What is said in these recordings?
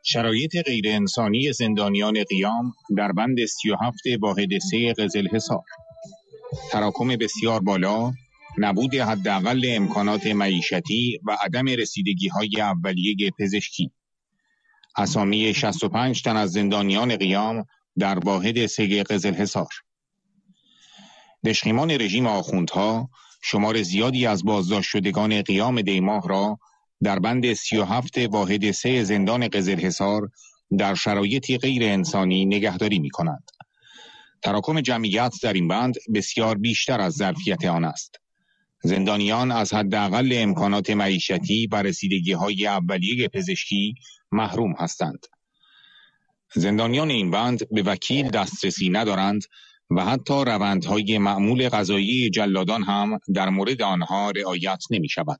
شرایط غیرانسانی زندانیان قیام در بند 37 واحد 3 قزلحصار، تراکم بسیار بالا، نبود حداقل امکانات معیشتی و عدم رسیدگی‌های اولیه پزشکی. اسامی 65 تن از زندانیان قیام در واحد 3 قزلحصار. دشخیمان رژیم آخوندها شمار زیادی از بازداشت شدگان قیام دیماه را در بند 37 واحد 3 زندان قزلحصار در شرایطی غیر انسانی نگهداری می کنند. تراکم جمعیت در این بند بسیار بیشتر از ظرفیت آن است. زندانیان از حداقل امکانات معیشتی و رسیدگی‌های اولیه پزشکی محروم هستند. زندانیان این بند به وکیل دسترسی ندارند و حتی روندهای معمول قضایی جلادان هم در مورد آنها رعایت نمی شود.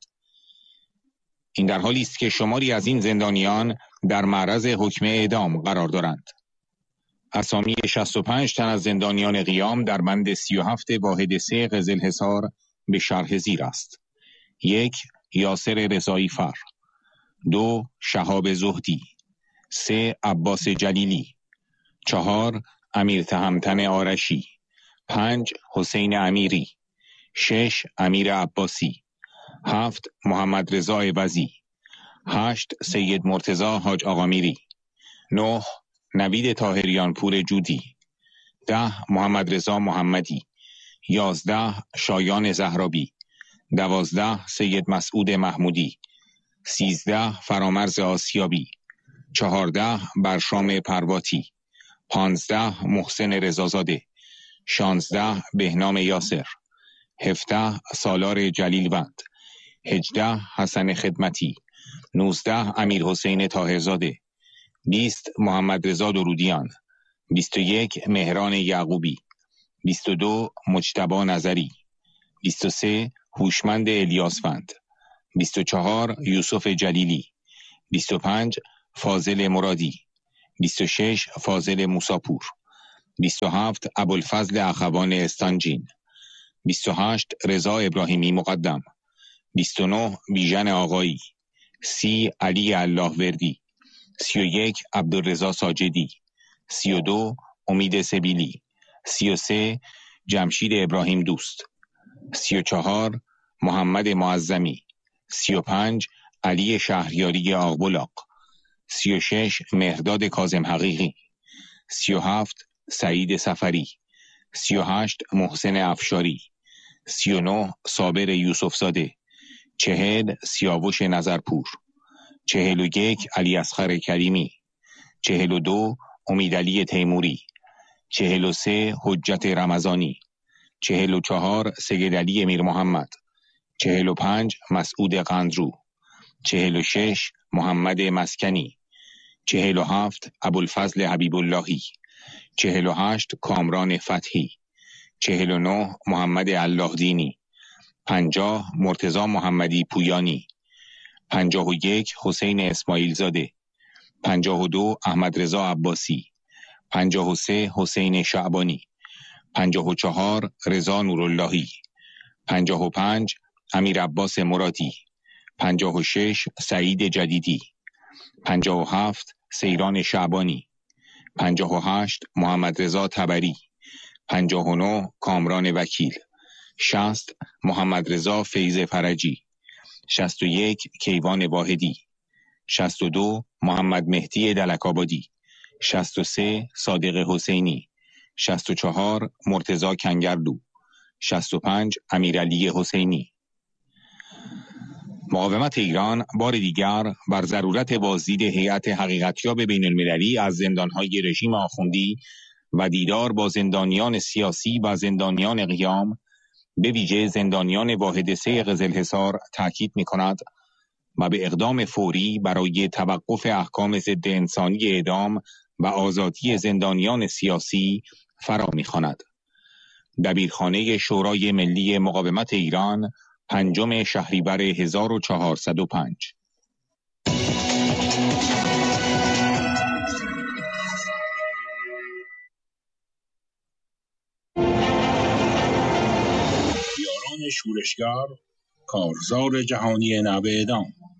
این در حالی است که شماری از این زندانیان در معرض حکم اعدام قرار دارند. اسامی 65 تن از زندانیان قیام در بند 37 واحد 3 قزلحصار به شرح زیر است. 1. یاسر رضایی فر. 2. شهاب زهدی. 3. عباس جلیلی. 4. امیر تهمتن آرشی. 5. حسین امیری. 6. امیر عباسی. 7. محمد رضا عوضی. 8. سید مرتضی حاج آقامیری. 9. نوید طاهریان پور جودی. 10. محمد رضا محمدی. 11. شایان زهرابی. 12. سید مسعود محمودی. 13. فرامرز آسیابی. 14. برشام پرواتی. 15. محسن رضازاده. 16. بهنام یاسر. 17. سالار جلیلوند. 18. حسن خدمتی. 19. امیر حسین طاهرزاده. 20. محمد رضا درودیان. 21. مهران یعقوبی. 22. مجتبی نظری. 23. هوشمند الیاسفند. 24. یوسف جلیلی. 25. فاضل مرادی. 26. فاضل موساپور. 27. ابوالفضل اخوان استانجین. 28. رضا ابراهیمی مقدم. 29. بیژن آقایی. 30. علی الله وردی. 31. عبدالرضا ساجدی. 32. امید سبیلی. 33. جمشید ابراهیم دوست. 34. محمد معظمی. 35. علی شهریاری آقبلاق. 36. مهرداد کاظم حقیقی. 37. سعید سفری. 38. محسن افشاری. 39. صابر یوسفزاده. 40. سیاوش نظرپور. 41. علی اصغر کریمی. 42. امیدعلی تیموری. 43. حجت رمضانی. 44. سیدعلی امیر محمد. 45. مسعود قندرو. 46. محمد مسکنی. 47. ابوالفضل حبیب اللهی. 48. کامران فتحی. 49. محمد الله دینی. 50. مرتضی محمدی پویانی. 51. حسین اسماعیل زاده. 52. احمد رضا عباسی. 53. حسین شعبانی. 54. رضا نوراللهی. 55. امیر عباس مرادی. 56. سعید جدیدی. 57. سیران شعبانی. 58. محمد رضا تبری. 59. کامران وکیل. 60. محمد رضا فیض فرجی. 61. کیوان واحدی. 62. محمد مهدی دلک‌آبادی. 63. صادق حسینی. 64. مرتضی کنگرلو. 65. امیرعلی حسینی. مقاومت ایران بار دیگر بر ضرورت بازدید هیئت حقیقتیاب بین‌المللی از زندانهای رژیم آخوندی و دیدار با زندانیان سیاسی و زندانیان قیام، به ویژه زندانیان واحد 3 قزلحصار تاکید می‌کند و به اقدام فوری برای توقف احکام ضد انسانی اعدام و آزادی زندانیان سیاسی فرا می‌خواند. دبیرخانه شورای ملی مقاومت ایران، 5 شهریور 1405. یاران شورشگر، کارزار جهانی نو اعدام.